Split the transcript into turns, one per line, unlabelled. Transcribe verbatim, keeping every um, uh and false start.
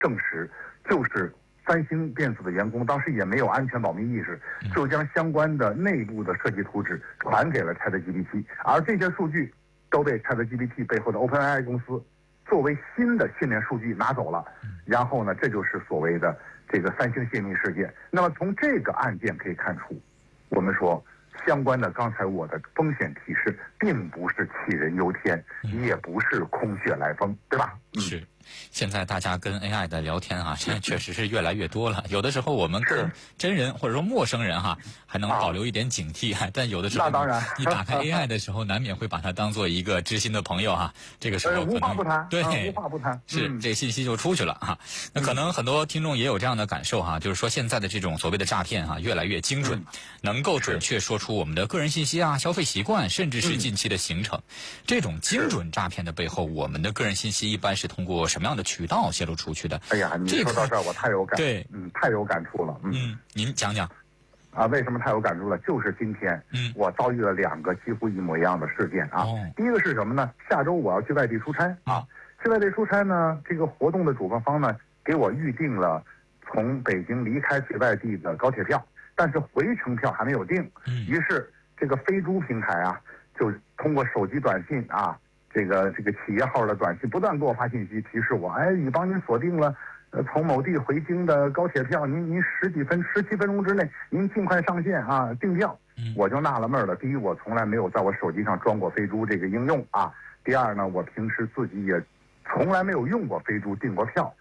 证实，就是三星电子的员工当时也没有安全保密意识，就将相关的内部的设计图纸传给了 ChatGPT， 而这些数据都被 ChatGPT 背后的 OpenAI 公司作为新的训练数据拿走了。然后呢，这就是所谓的这个三星泄密事件。那么从这个案件可以看出，我们说相关的刚才我的风险提示并不是杞人忧天，也不是空穴来风，对吧？
嗯、是。现在大家跟 A I 的聊天啊，现在确实是越来越多了。有的时候我们跟真人或者说陌生人哈，还能保留一点警惕，啊、但有的时候
那当然，
你打开 A I 的时候，难免会把它当做一个知心的朋友哈。这个时候可能、
呃、无话不谈，
对、
嗯，无话不谈，
是、嗯、这信息就出去了哈。那可能很多听众也有这样的感受哈，就是说现在的这种所谓的诈骗哈，越来越精准，嗯、能够准确说出我们的个人信息啊、消费习惯，甚至是近期的行程。嗯、这种精准诈骗的背后，我们的个人信息一般是通过什么样的渠道泄露出去的？
哎呀，你说到这儿，我太有感，
对，
嗯，太有感触了，嗯，
嗯您讲讲。
啊，为什么太有感触了？就是今天，嗯，我遭遇了两个几乎一模一样的事件啊。哦、第一个是什么呢？下周我要去外地出差啊，去外地出差呢，这个活动的主办方呢给我预定了从北京离开去外地的高铁票，但是回程票还没有定。嗯，于是这个飞猪平台啊，就通过手机短信啊。这个这个企业号的短信不断给我发信息提示我，哎，已帮您锁定了，呃，从某地回京的高铁票，您您十几分十七分钟之内，您尽快上线啊，订票。嗯、我就纳了闷了。第一，我从来没有在我手机上装过飞猪这个应用啊。第二呢，我平时自己也从来没有用过飞猪订过票。